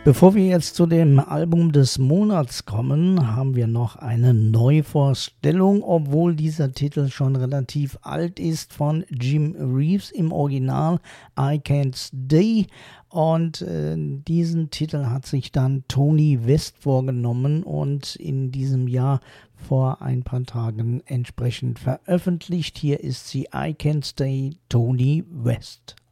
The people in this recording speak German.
Bevor wir jetzt zu dem Album des Monats kommen, haben wir noch eine Neuvorstellung, obwohl dieser Titel schon relativ alt ist, von Jim Reeves im Original I Can't Stay. Und diesen Titel hat sich dann Tony West vorgenommen und in diesem Jahr vor ein paar Tagen entsprechend veröffentlicht. Hier ist sie, I Can't Stay, Tony West.